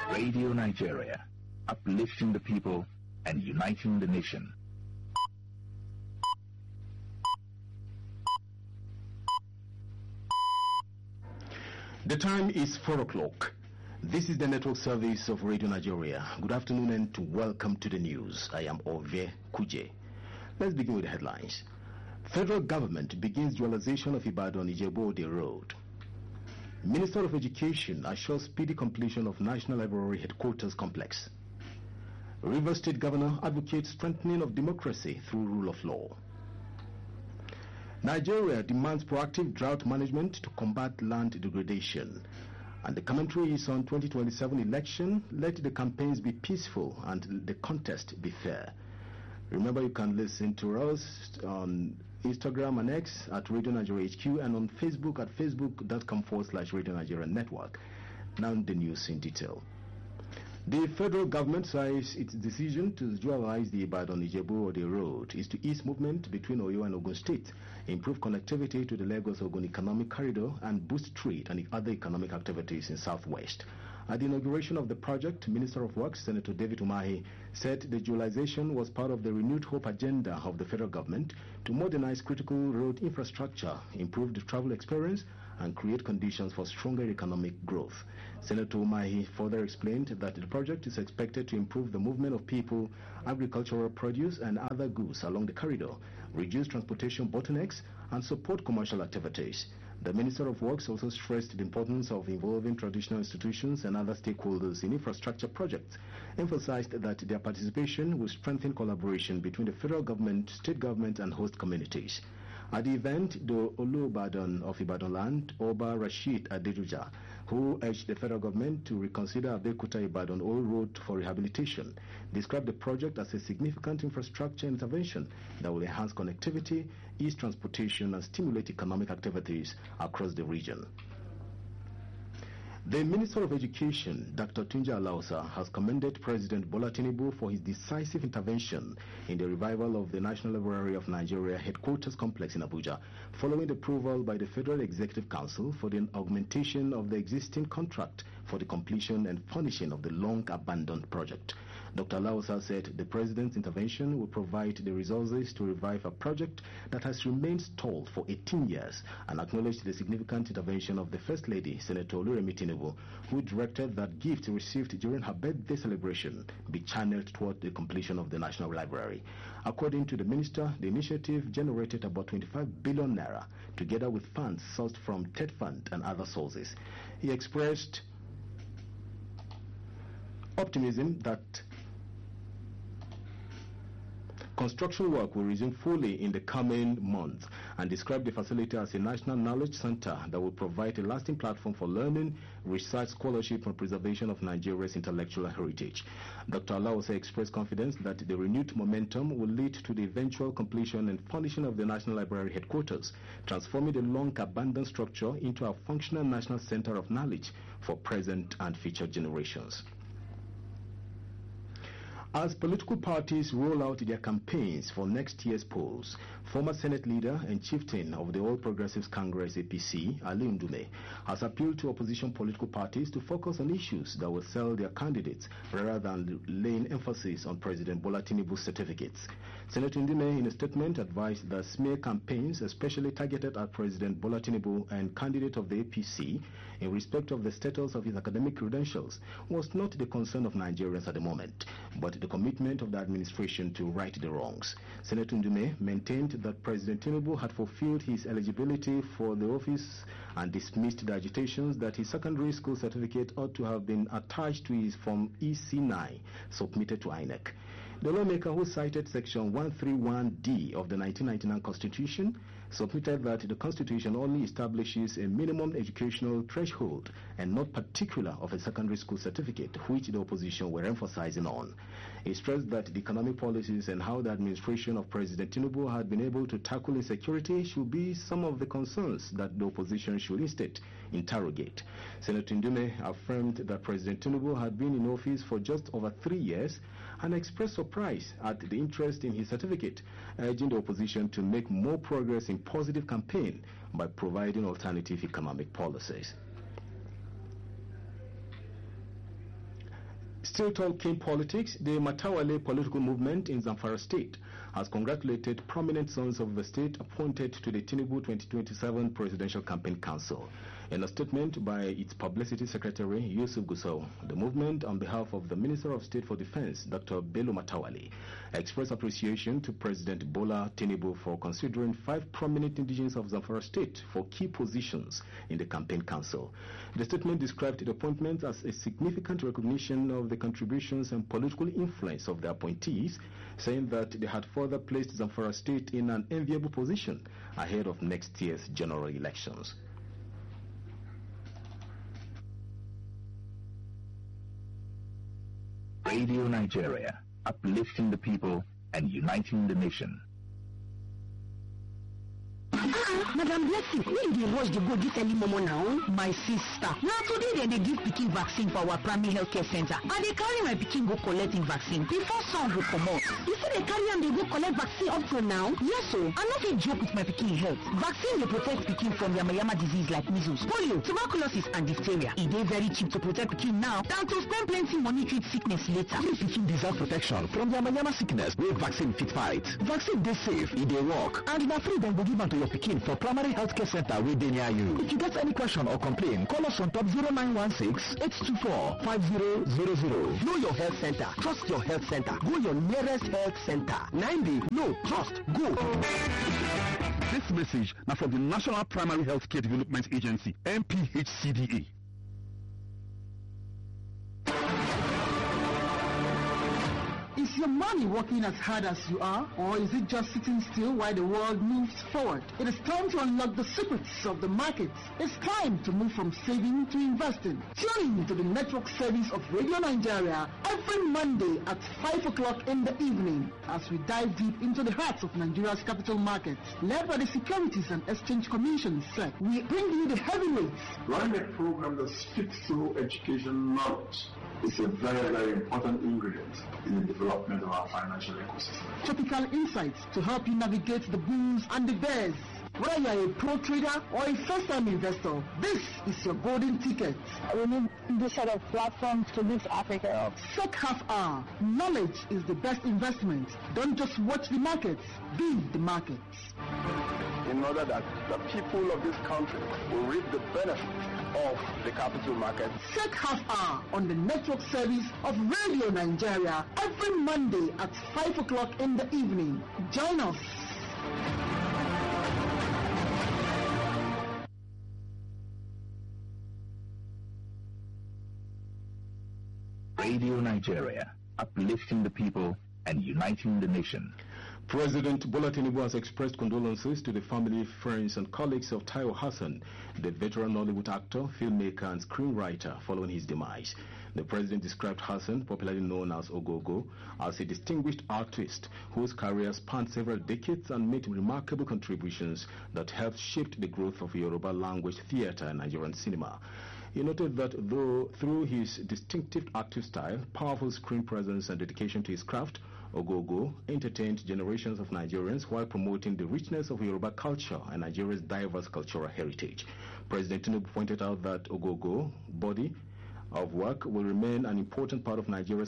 Radio Nigeria, uplifting the people and uniting the nation. The time is 4 o'clock. This is the network service of Radio Nigeria. Good afternoon and welcome to the news. I am Ove Kuje. Let's begin with the headlines. Federal government begins dualization of Ibadan-Ijebu-Ode road. Minister of Education assures speedy completion of National Library Headquarters Complex. Rivers State Governor advocates strengthening of democracy through rule of law. Nigeria demands proactive drought management to combat land degradation. And the commentary is on 2027 election. Let the campaigns be peaceful and the contest be fair. Remember, you can listen to us on Instagram and X at Radio Nigeria HQ and on Facebook at facebook.com/Radio Nigeria Network. Now the news in detail. The federal government says its decision to dualize the Ibadan-Ijebu-Ode road is to ease movement between Oyo and Ogun State, improve connectivity to the Lagos-Ogun economic corridor, and boost trade and other economic activities in Southwest. At the inauguration of the project, Minister of Works, Senator David Umahi, said the dualization was part of the renewed hope agenda of the federal government to modernize critical road infrastructure, improve the travel experience, and create conditions for stronger economic growth. Senator Umahi further explained that the project is expected to improve the movement of people, agricultural produce, and other goods along the corridor, reduce transportation bottlenecks, and support commercial activities. The Minister of Works also stressed the importance of involving traditional institutions and other stakeholders in infrastructure projects, emphasized that their participation will strengthen collaboration between the federal government, state government, and host communities. At the event, the Olubadan of Ibadan land, Oba Rashid Adejuja, who urged the federal government to reconsider Abeokuta-Ibadan Old Road for rehabilitation, described the project as a significant infrastructure intervention that will enhance connectivity, ease transportation, and stimulate economic activities across the region. The Minister of Education, Dr. Tunji Alausa, has commended President Bola Tinubu for his decisive intervention in the revival of the National Library of Nigeria Headquarters Complex in Abuja, following the approval by the Federal Executive Council for the augmentation of the existing contract for the completion and furnishing of the long-abandoned project. Dr. Alausa said the President's intervention will provide the resources to revive a project that has remained stalled for 18 years and acknowledged the significant intervention of the First Lady, Senator Oluremi Tinubu, who directed that gifts received during her birthday celebration be channeled toward the completion of the National Library. According to the minister, the initiative generated about 25 billion naira, together with funds sourced from TED Fund and other sources. He expressed optimism that construction work will resume fully in the coming months and described the facility as a national knowledge center that will provide a lasting platform for learning, research, scholarship, and preservation of Nigeria's intellectual heritage. Dr. Alausa expressed confidence that the renewed momentum will lead to the eventual completion and furnishing of the National Library headquarters, transforming the long-abandoned structure into a functional national center of knowledge for present and future generations. As political parties roll out their campaigns for next year's polls, former Senate leader and chieftain of the All Progressives Congress APC, Ali Ndume, has appealed to opposition political parties to focus on issues that will sell their candidates rather than laying emphasis on President Bola Tinubu's certificates. Senator Ndume, in a statement, advised that smear campaigns, especially targeted at President Bola Tinubu and candidate of the APC, in respect of the status of his academic credentials, was not the concern of Nigerians at the moment, but the commitment of the administration to right the wrongs. Senator Ndume maintained that President Tinubu had fulfilled his eligibility for the office and dismissed the agitations that his secondary school certificate ought to have been attached to his Form EC9 submitted to INEC. The lawmaker, who cited Section 131D of the 1999 Constitution, submitted that the Constitution only establishes a minimum educational threshold and not particular of a secondary school certificate, which the opposition were emphasizing on. He stressed that the economic policies and how the administration of President Tinubu had been able to tackle insecurity should be some of the concerns that the opposition should instead interrogate. Senator Ndume affirmed that President Tinubu had been in office for just over 3 years and expressed surprise at the interest in his certificate, urging the opposition to make more progress in positive campaign by providing alternative economic policies. Still talking politics, the Matawale political movement in Zamfara State has congratulated prominent sons of the state appointed to the Tinubu 2027 Presidential Campaign Council. In a statement by its publicity secretary, Yusuf Gusau, the movement, on behalf of the Minister of State for Defense, Dr. Bello Matawale, expressed appreciation to President Bola Tinubu for considering 5 prominent indigenes of Zamfara State for key positions in the campaign council. The statement described the appointment as a significant recognition of the contributions and political influence of the appointees, saying that they had further placed Zamfara State in an enviable position ahead of next year's general elections. Radio Nigeria, uplifting the people and uniting the nation. Madam Blessing, when they rush the go this early momo now? My sister. Now today they give pikin vaccine for our primary healthcare center. And they carry my pikin go collecting vaccine before some will come out. You see they carry and they go collect vaccine up to now? Yes, so I'm not a joke with my pikin health. Vaccine they protect pikin from yama disease like measles, polio, tuberculosis and diphtheria. It is very cheap to protect pikin now than to spend plenty money treat sickness later. If pikin deserve protection from yama sickness, where vaccine fit fight. Vaccine they safe, it they work, and na free dem go give am to your pikin for primary healthcare center wey dey near you. If you get any question or complaint, call us on top 0916-824-5000. Know your health center. Trust your health center. Go your nearest health center. 90. No, trust. Go. This message now from the National Primary Healthcare Development Agency, NPHCDA. Is your money working as hard as you are, or is it just sitting still while the world moves forward? It is time to unlock the secrets of the markets. It's time to move from saving to investing. Tune in to the network service of Radio Nigeria every Monday at 5 o'clock in the evening as we dive deep into the hearts of Nigeria's capital markets. Led by the Securities and Exchange Commission, SEC, we bring you the heavyweights. Running a program that speaks through education knowledge is a very, very important ingredient in the development of our financial ecosystem. Topical insights to help you navigate the bulls and the bears. Whether you are a pro trader or a first-time investor, this is your golden ticket. We need this sort of platform to lift Africa up. SEC Half Hour. Knowledge is the best investment. Don't just watch the markets, be the markets. In order that the people of this country will reap the benefits of the capital market. SEC Half Hour on the network service of Radio Nigeria every Monday at 5 o'clock in the evening. Join us. Radio Nigeria, uplifting the people and uniting the nation. President Bola Tinubu has expressed condolences to the family, friends, and colleagues of Taiwo Hassan, the veteran Nollywood actor, filmmaker, and screenwriter, following his demise. The president described Hassan, popularly known as Ogogo, as a distinguished artist whose career spanned several decades and made remarkable contributions that helped shape the growth of Yoruba language theater and Nigerian cinema. He noted that through his distinctive acting style, powerful screen presence, and dedication to his craft, Ogogo entertained generations of Nigerians while promoting the richness of Yoruba culture and Nigeria's diverse cultural heritage. President Tinubu pointed out that Ogogo's body of work will remain an important part of Nigeria's